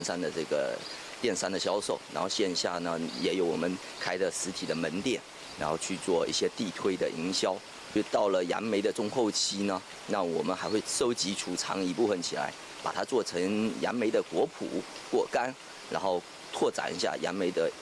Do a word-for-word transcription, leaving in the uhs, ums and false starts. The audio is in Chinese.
山的这个电商的销售，然后线下呢也有我们开的实体的门店，然后去做一些地推的营销。就到了杨梅的中后期呢，那我们还会收集储藏一部分起来，把它做成杨梅的果脯、果干，然后拓展一下杨梅的